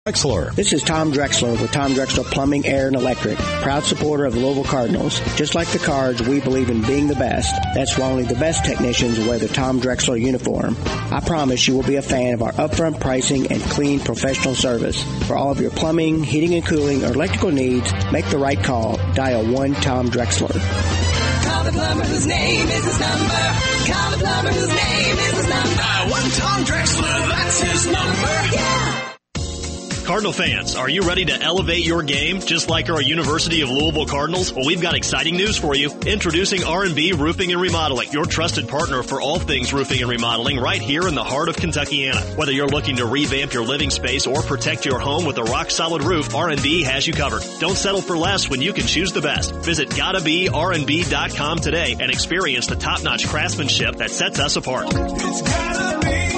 Drexler. This is Tom Drexler with Tom Drexler Plumbing, Air, and Electric. Proud supporter of the Louisville Cardinals. Just like the Cards, we believe in being the best. That's why only the best technicians wear the Tom Drexler uniform. I promise you will be a fan of our upfront pricing and clean professional service. For all of your plumbing, heating and cooling, or electrical needs, make the right call. Dial 1 Tom Drexler. Call the plumber whose name is his number. Call the plumber whose name is his number. Dial 1 Tom Drexler, that's his number. Yeah. Cardinal fans, are you ready to elevate your game just like our University of Louisville Cardinals? Well, we've got exciting news for you. Introducing R&B Roofing and Remodeling, your trusted partner for all things roofing and remodeling right here in the heart of Kentuckiana. Whether you're looking to revamp your living space or protect your home with a rock-solid roof, R&B has you covered. Don't settle for less when you can choose the best. Visit GottaBeRnB.com today and experience the top-notch craftsmanship that sets us apart. It's gotta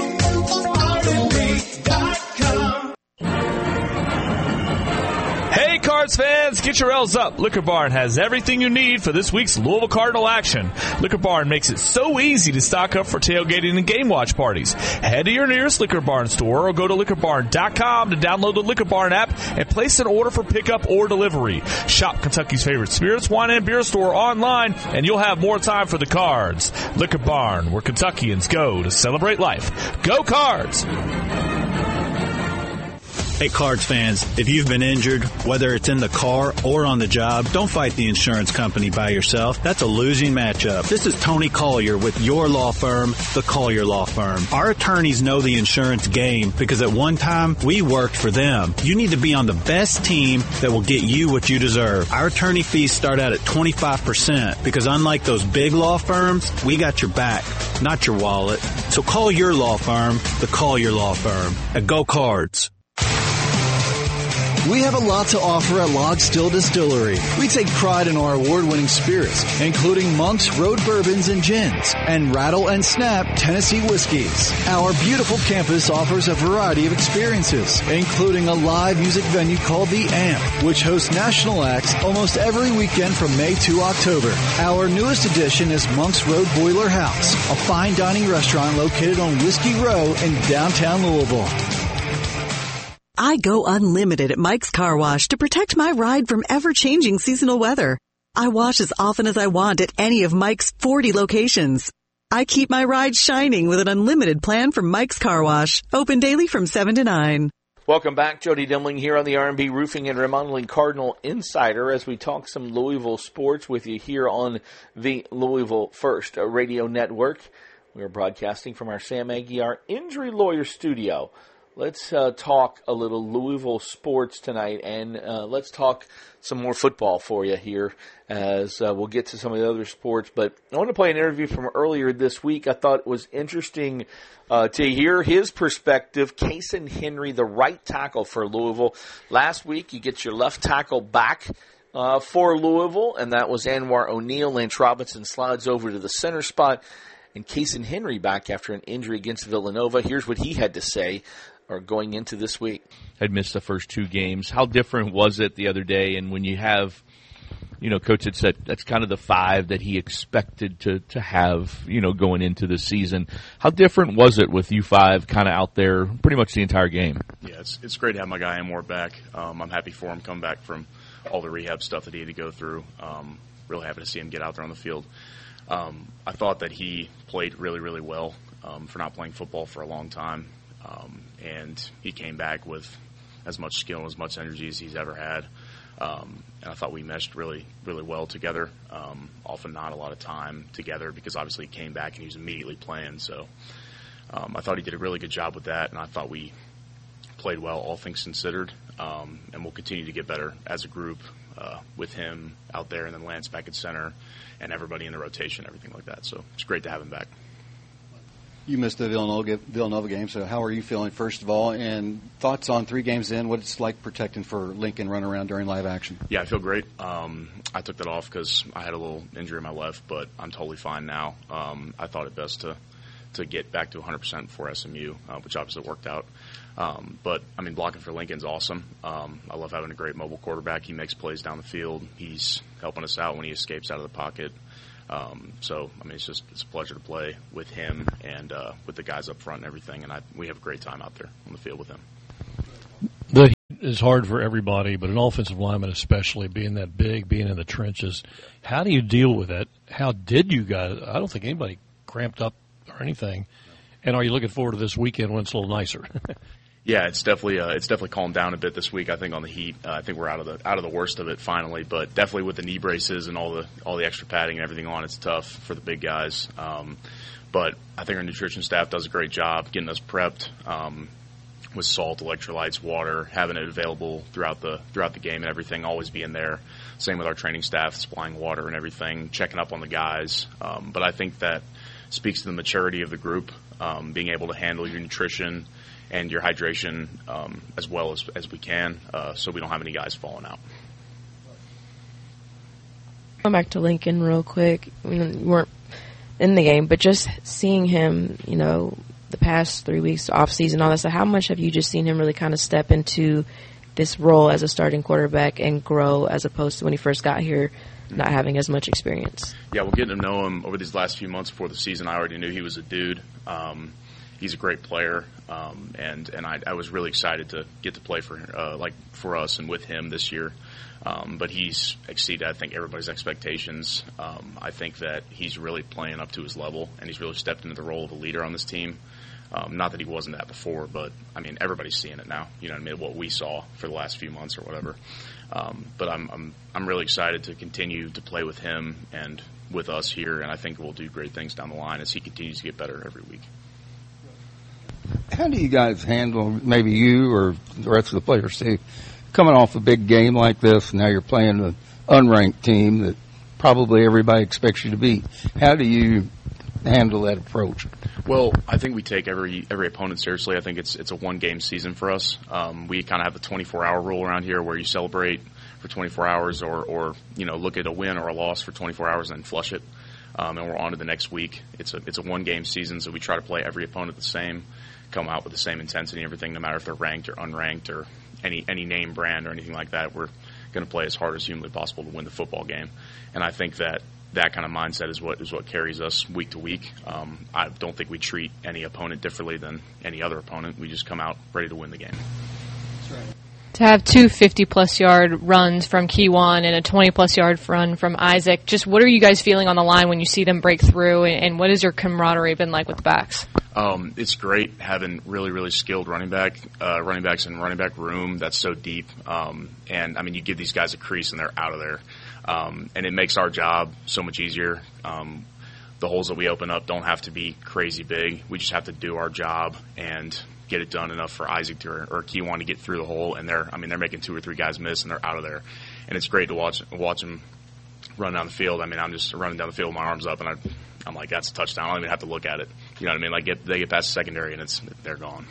be RNB.com. Hey, Cards fans, get your L's up. Liquor Barn has everything you need for this week's Louisville Cardinal action. Liquor Barn makes it so easy to stock up for tailgating and game watch parties. Head to your nearest Liquor Barn store or go to liquorbarn.com to download the Liquor Barn app and place an order for pickup or delivery. Shop Kentucky's favorite spirits, wine, and beer store online, and you'll have more time for the Cards. Liquor Barn, where Kentuckians go to celebrate life. Go Cards! Hey, Cards fans, if you've been injured, whether it's in the car or on the job, don't fight the insurance company by yourself. That's a losing matchup. This is Tony Collier with your law firm, the Collier Law Firm. Our attorneys know the insurance game because at one time, we worked for them. You need to be on the best team that will get you what you deserve. Our attorney fees start out at 25% because unlike those big law firms, we got your back, not your wallet. So call your law firm, the Collier Law Firm, at Go Cards. We have a lot to offer at Log Still Distillery. We take pride in our award-winning spirits, including Monk's Road Bourbons and Gins, and Rattle and Snap Tennessee Whiskies. Our beautiful campus offers a variety of experiences, including a live music venue called The Amp, which hosts national acts almost every weekend from May to October. Our newest addition is Monk's Road Boiler House, a fine dining restaurant located on Whiskey Row in downtown Louisville. I go unlimited at Mike's Car Wash to protect my ride from ever-changing seasonal weather. I wash as often as I want at any of Mike's 40 locations. I keep my ride shining with an unlimited plan from Mike's Car Wash, open daily from 7 to 9. Welcome back. Jody Demling here on the R&B Roofing and Remodeling Cardinal Insider as we talk some Louisville sports with you here on the Louisville First Radio Network. We are broadcasting from our Sam Aguiar Injury Lawyer Studio. Let's talk a little Louisville sports tonight, and let's talk some more football for you here as we'll get to some of the other sports. But I want to play an interview from earlier this week. I thought it was interesting to hear his perspective. Cason Henry, the right tackle for Louisville. Last week, you get your left tackle back for Louisville, and that was Anwar O'Neal. Lance Robinson slides over to the center spot, and Cason Henry back after an injury against Villanova. Here's what he had to say going into this week. I'd missed the first two games. How different was it the other day? And when you have, Coach had said that's kind of the five that he expected to have, going into the season. How different was it with you five kind of out there pretty much the entire game? Yeah, it's great to have my guy Anwar back. I'm happy for him come back from all the rehab stuff that he had to go through. Really happy to see him get out there on the field. I thought that he played really, really well for not playing football for a long time. And he came back with as much skill and as much energy as he's ever had. And I thought we meshed really, really well together. Often not a lot of time together because obviously he came back and he was immediately playing. So I thought he did a really good job with that, and I thought we played well, all things considered. And we'll continue to get better as a group with him out there and then Lance back at center and everybody in the rotation, everything like that. So it's great to have him back. You missed the Villanova game, so how are you feeling, first of all? And thoughts on 3 games in, what it's like protecting for Lincoln run around during live action? Yeah, I feel great. I took that off because I had a little injury in my left, but I'm totally fine now. I thought it best to get back to 100% for SMU, which obviously worked out. But, blocking for Lincoln's awesome. I love having a great mobile quarterback. He makes plays down the field. He's helping us out when he escapes out of the pocket. It's a pleasure to play with him and with the guys up front and everything, and we have a great time out there on the field with him. is hard for everybody, but an offensive lineman especially, being that big, being in the trenches. How do you deal with it? How did you guys? I don't think anybody cramped up or anything. And are you looking forward to this weekend when it's a little nicer? Yeah, it's definitely calmed down a bit this week. I think on the heat, I think we're out of the worst of it finally. But definitely with the knee braces and all the extra padding and everything on, it's tough for the big guys. But I think our nutrition staff does a great job getting us prepped with salt, electrolytes, water, having it available throughout the game and everything. Always being there. Same with our training staff, supplying water and everything, checking up on the guys. But I think that speaks to the maturity of the group, being able to handle your nutrition and your hydration as well as we can, so we don't have any guys falling out. Going back to Lincoln real quick, you weren't in the game, but just seeing him, the past 3 weeks off season, all that stuff, how much have you just seen him really kind of step into this role as a starting quarterback and grow as opposed to when he first got here, not having as much experience? Yeah, well, getting to know him over these last few months before the season, I already knew he was a dude. He's a great player, and I was really excited to get to play for us and with him this year. But he's exceeded, I think, everybody's expectations. I think that he's really playing up to his level, and he's really stepped into the role of a leader on this team. Not that he wasn't that before, but I mean, everybody's seeing it now. You know what I mean? What we saw for the last few months or whatever. But I'm really excited to continue to play with him and with us here, and I think we'll do great things down the line as he continues to get better every week. How do you guys handle, maybe you or the rest of the players too, coming off a big game like this? Now you're playing an unranked team that probably everybody expects you to beat. How do you handle that approach? Well, I think we take every opponent seriously. I think it's a one-game season for us. We kind of have the 24-hour rule around here where you celebrate for 24 hours or look at a win or a loss for 24 hours and then flush it. And we're on to the next week. It's a one-game season, so we try to play every opponent the same, come out with the same intensity and everything, no matter if they're ranked or unranked or any name brand or anything like that. We're going to play as hard as humanly possible to win the football game. And I think that kind of mindset is what carries us week to week. I don't think we treat any opponent differently than any other opponent. We just come out ready to win the game. That's right. To have 2 50-plus yard runs from Kewan and a 20-plus yard run from Isaac, just what are you guys feeling on the line when you see them break through, and what has your camaraderie been like with the backs? It's great having really, really skilled running backs and running back room that's so deep. And, I mean, you give these guys a crease and they're out of there. And it makes our job so much easier. The holes that we open up don't have to be crazy big. We just have to do our job and get it done enough for Isaac or Kewan to get through the hole, and they're making 2 or 3 guys miss, and they're out of there. And it's great to watch them run down the field. I mean, I'm just running down the field with my arms up, and I'm like, that's a touchdown. I don't even have to look at it. You know what I mean? Like they get past the secondary, and they're gone.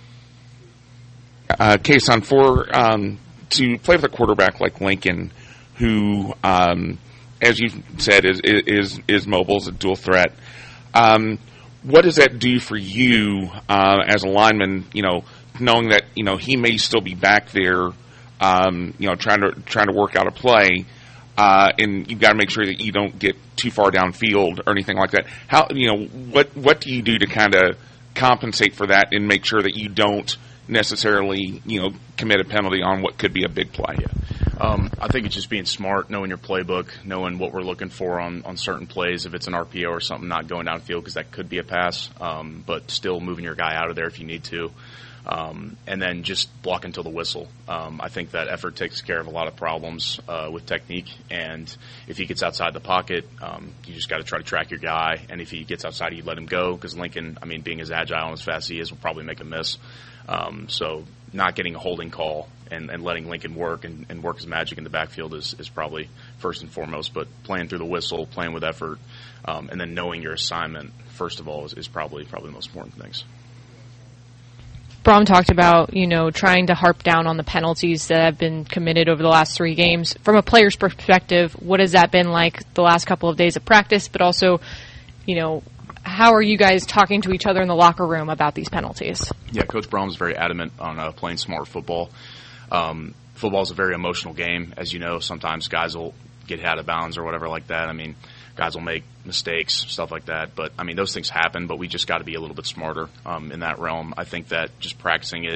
Kason, to play with a quarterback like Lincoln, who, as you said, is mobile, is a dual threat. What does that do for you as a lineman? Knowing that he may still be back there, trying to work out a play, and you've got to make sure that you don't get too far downfield or anything like that. How what do you do to kind of compensate for that and make sure that you don't necessarily commit a penalty on what could be a big play? I think it's just being smart, knowing your playbook, knowing what we're looking for on certain plays. If it's an RPO or something, not going downfield because that could be a pass, but still moving your guy out of there if you need to. And then just block until the whistle. I think that effort takes care of a lot of problems with technique. And if he gets outside the pocket, you just got to try to track your guy. And if he gets outside, you let him go because Lincoln, being as agile and as fast as he is, will probably make a miss. So not getting a holding call and letting Lincoln work and work his magic in the backfield is probably first and foremost. But playing through the whistle, playing with effort, and then knowing your assignment, first of all, is probably the most important things. Brom talked about, trying to harp down on the penalties that have been committed over the last 3 games. From a player's perspective, what has that been like the last couple of days of practice? But also, how are you guys talking to each other in the locker room about these penalties? Yeah, Coach Brom's very adamant on playing smart football. Football is a very emotional game. As you know, sometimes guys will get out of bounds or whatever like that. Guys will make mistakes, stuff like that. But, those things happen, but we just got to be a little bit smarter in that realm. I think that just practicing it,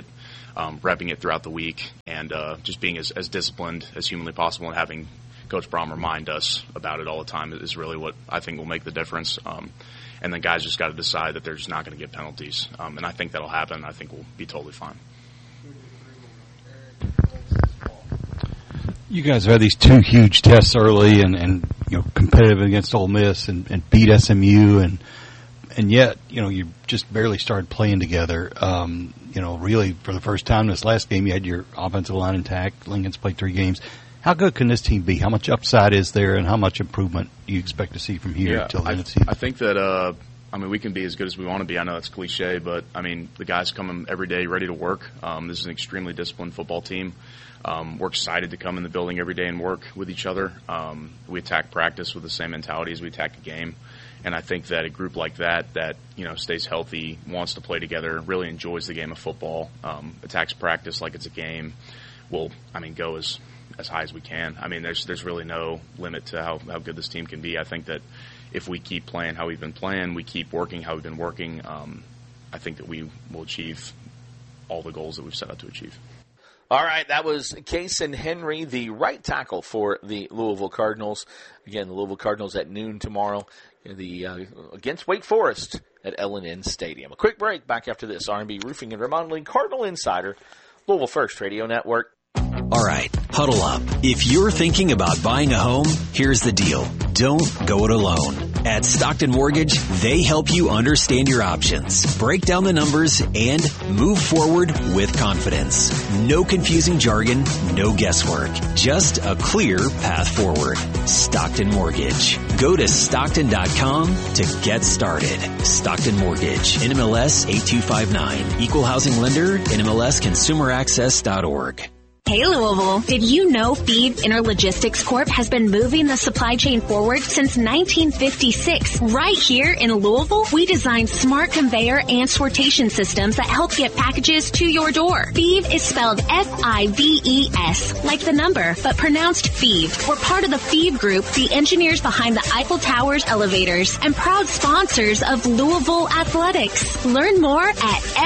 repping it throughout the week, and just being as disciplined as humanly possible, and having Coach Brom remind us about it all the time is really what I think will make the difference. And then guys just got to decide that they're just not going to get penalties. And I think that'll happen. I think we'll be totally fine. You guys have had these two huge tests early and competitive against Ole Miss and beat SMU and yet, you just barely started playing together. Really for the first time this last game you had your offensive line intact. Lincoln's played 3 games. How good can this team be? How much upside is there, and how much improvement do you expect to see from here till the end of the season? I think that we can be as good as we want to be. I know that's cliche, but the guys come every day ready to work. This is an extremely disciplined football team. We're excited to come in the building every day and work with each other. We attack practice with the same mentality as we attack a game, and I think that a group like that stays healthy, wants to play together, really enjoys the game of football, attacks practice like it's a game, will go as high as we can. There's really no limit to how good this team can be. I think that if we keep playing how we've been playing, we keep working how we've been working, I think that we will achieve all the goals that we've set out to achieve. All right, that was Kason Henry, the right tackle for the Louisville Cardinals. Again, the Louisville Cardinals at noon tomorrow against Wake Forest at L&N Stadium. A quick break. Back after this. R&B Roofing and Remodeling, Cardinal Insider, Louisville First Radio Network. All right, huddle up. If you're thinking about buying a home, here's the deal. Don't go it alone. At Stockton Mortgage, they help you understand your options, break down the numbers, and move forward with confidence. No confusing jargon, no guesswork. Just a clear path forward. Stockton Mortgage. Go to Stockton.com to get started. Stockton Mortgage. NMLS 8259. Equal housing lender. NMLSconsumeraccess.org. Hey Louisville, did you know Phoebe Interlogistics Corp has been moving the supply chain forward since 1956? Right here in Louisville, we designed smart conveyor and sortation systems that help get packages to your door. Phoebe is spelled F-I-V-E-S, like the number, but pronounced Phoebe. We're part of the Phoebe Group, the engineers behind the Eiffel Tower's elevators, and proud sponsors of Louisville Athletics. Learn more at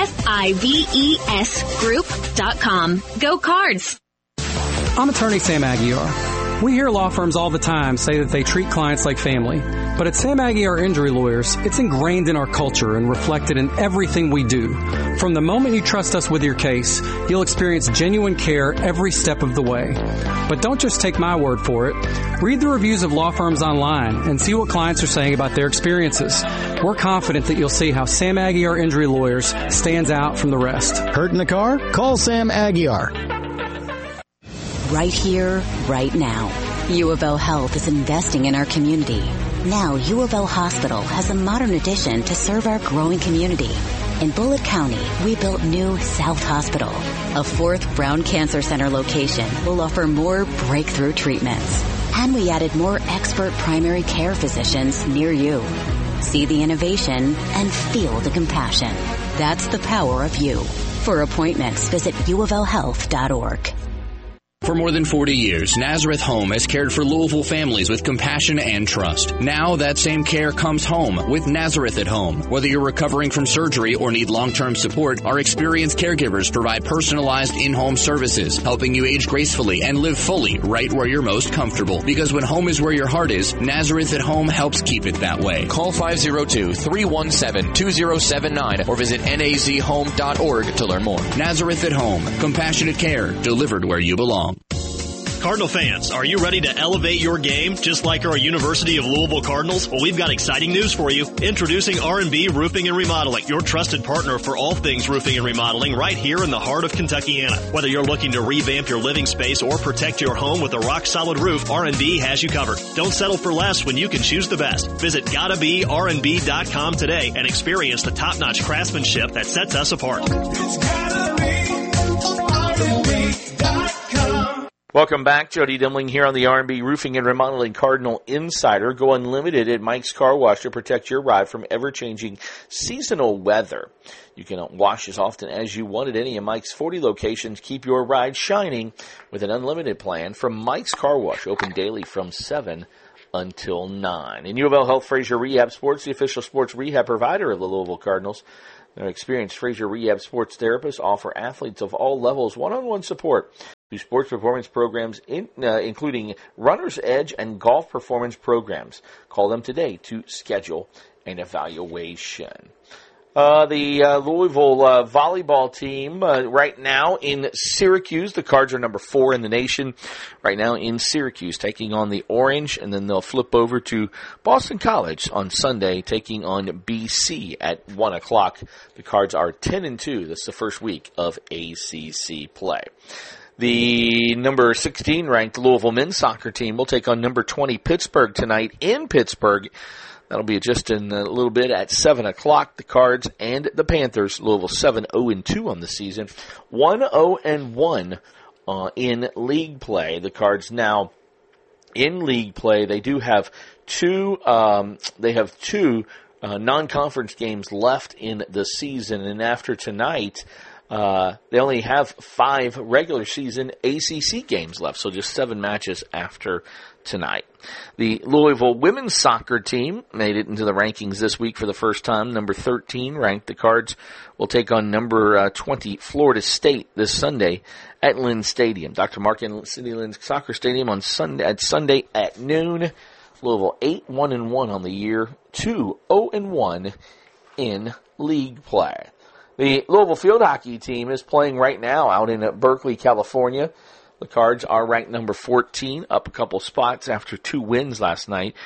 FIVESgroup.com. Go Cards! I'm attorney Sam Aguiar. We hear law firms all the time say that they treat clients like family. But at Sam Aguiar Injury Lawyers, it's ingrained in our culture and reflected in everything we do. From the moment you trust us with your case, you'll experience genuine care every step of the way. But don't just take my word for it. Read the reviews of law firms online and see what clients are saying about their experiences. We're confident that you'll see how Sam Aguiar Injury Lawyers stands out from the rest. Hurt in the car? Call Sam Aguiar. Right here, right now. U of L Health is investing in our community. Now, U of L Hospital has a modern addition to serve our growing community. In Bullitt County, we built new South Hospital. A 4th Brown Cancer Center location will offer more breakthrough treatments. And we added more expert primary care physicians near you. See the innovation and feel the compassion. That's the power of you. For appointments, visit uoflhealth.org. For more than 40 years, Nazareth Home has cared for Louisville families with compassion and trust. Now that same care comes home with Nazareth at Home. Whether you're recovering from surgery or need long-term support, our experienced caregivers provide personalized in-home services, helping you age gracefully and live fully right where you're most comfortable. Because when home is where your heart is, Nazareth at Home helps keep it that way. Call 502-317-2079 or visit nazhome.org to learn more. Nazareth at Home. Compassionate care delivered where you belong. Cardinal fans, are you ready to elevate your game just like our University of Louisville Cardinals? Well, we've got exciting news for you. Introducing R&B Roofing and Remodeling, your trusted partner for all things roofing and remodeling right here in the heart of Kentuckiana. Whether you're looking to revamp your living space or protect your home with a rock-solid roof, R&B has you covered. Don't settle for less when you can choose the best. Visit GottaBeRnB.com today and experience the top-notch craftsmanship that sets us apart. It's gotta be R&B.com. Welcome back. Jody Dimling here on the R&B Roofing and Remodeling Cardinal Insider. Go unlimited at Mike's Car Wash to protect your ride from ever-changing seasonal weather. You can wash as often as you want at any of Mike's 40 locations. Keep your ride shining with an unlimited plan from Mike's Car Wash, open daily from 7 until 9. And U of L Health Fraser Rehab Sports, the official sports rehab provider of the Louisville Cardinals. Their experienced Fraser Rehab sports therapists offer athletes of all levels one-on-one support through sports performance programs, including Runner's Edge and golf performance programs. Call them today to schedule an evaluation. The Louisville volleyball team right now in Syracuse. The Cards are number 4 in the nation right now in Syracuse, taking on the Orange, and then they'll flip over to Boston College on Sunday, taking on BC at 1 o'clock. The Cards are 10-2. This is the first week of ACC play. The number 16 ranked Louisville men's soccer team will take on number 20 Pittsburgh tonight in Pittsburgh. That'll be just in a little bit at 7 o'clock. The Cards and the Panthers. Louisville 7-0-2 on the season. 1-0-1 in league play. The Cards now in league play. They do have two non-conference games left in the season. And after tonight, they only have 5 regular season ACC games left. So just 7 matches after tonight. The Louisville women's soccer team made it into the rankings this week for the first time. Number 13 ranked. The Cards will take on number 20 Florida State this Sunday at Lynn Stadium. Dr. Mark and City Lynn Soccer Stadium on Sunday at noon. Louisville 8-1-1 on the year, 2-0-1 in league play. The Louisville field hockey team is playing right now out in Berkeley, California. The Cards are ranked number 14, up a couple spots after 2 wins last week,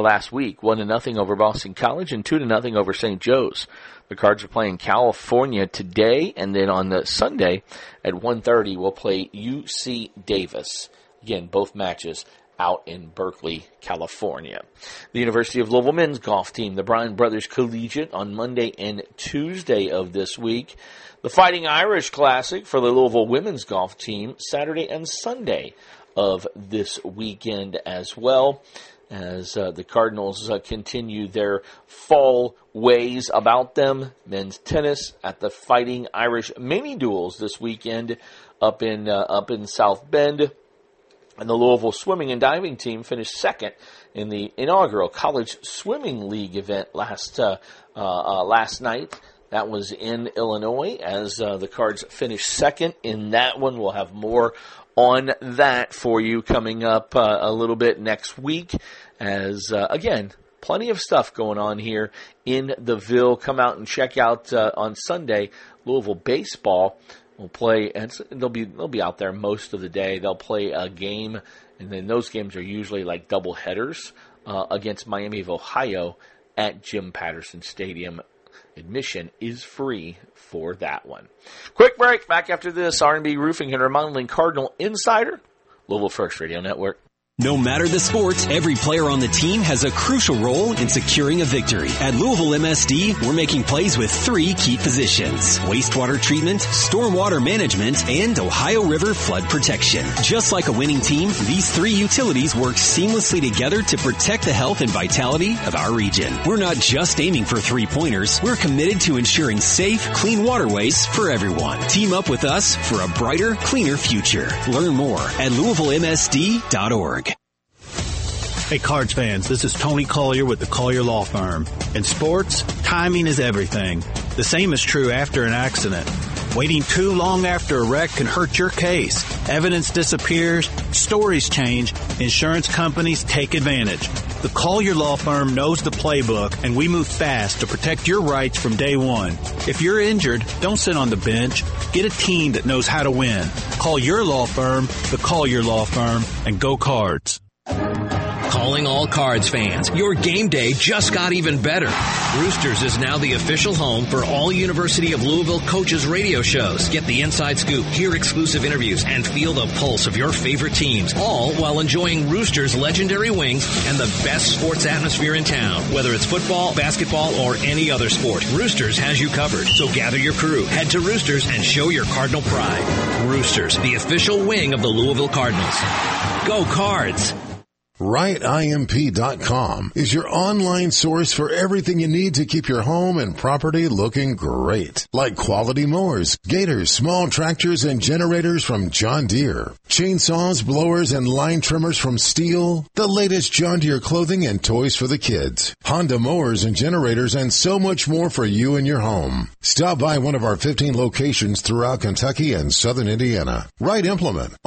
1-0 over Boston College and 2-0 over St. Joe's. The Cards are playing California today, and then on the Sunday at 1:30 we'll play UC Davis. Again, both matches out in Berkeley, California. The University of Louisville men's golf team, the Bryan Brothers Collegiate, on Monday and Tuesday of this week. The Fighting Irish Classic for the Louisville women's golf team, Saturday and Sunday of this weekend as well, as the Cardinals continue their fall ways about them. Men's tennis at the Fighting Irish Mini Duels this weekend up in South Bend. And the Louisville swimming and diving team finished second in the inaugural College Swimming League event last night. That was in Illinois, as the Cards finished second in that one. We'll have more on that for you coming up a little bit next week, as, again, plenty of stuff going on here in the Ville. Come out and check out on Sunday Louisville baseball. We'll play, and they'll be out there most of the day. They'll play a game, and then those games are usually like double headers against Miami of Ohio at Jim Patterson Stadium. Admission is free for that one. Quick break. Back after this, R&B Roofing and Remodeling Cardinal Insider, Louisville First Radio Network. No matter the sport, every player on the team has a crucial role in securing a victory. At Louisville MSD, we're making plays with 3 key positions: wastewater treatment, stormwater management, and Ohio River flood protection. Just like a winning team, these 3 utilities work seamlessly together to protect the health and vitality of our region. We're not just aiming for 3-pointers. We're committed to ensuring safe, clean waterways for everyone. Team up with us for a brighter, cleaner future. Learn more at LouisvilleMSD.org. Hey Cards fans, this is Tony Collier with the Collier Law Firm. In sports, timing is everything. The same is true after an accident. Waiting too long after a wreck can hurt your case. Evidence disappears, stories change, insurance companies take advantage. The Collier Law Firm knows the playbook, and we move fast to protect your rights from day one. If you're injured, don't sit on the bench. Get a team that knows how to win. Call your law firm, the Collier Law Firm, and go Cards. Calling all Cards fans. Your game day just got even better. Roosters is now the official home for all University of Louisville coaches radio shows. Get the inside scoop, hear exclusive interviews, and feel the pulse of your favorite teams, all while enjoying Roosters' legendary wings and the best sports atmosphere in town. Whether it's football, basketball, or any other sport, Roosters has you covered. So gather your crew, head to Roosters, and show your Cardinal pride. Roosters, the official wing of the Louisville Cardinals. Go Cards! RightIMP.com is your online source for everything you need to keep your home and property looking great. Like quality mowers, gators, small tractors, and generators from John Deere. Chainsaws, blowers, and line trimmers from Steel. The latest John Deere clothing and toys for the kids. Honda mowers and generators, and so much more for you and your home. Stop by one of our 15 locations throughout Kentucky and southern Indiana. Right Implement.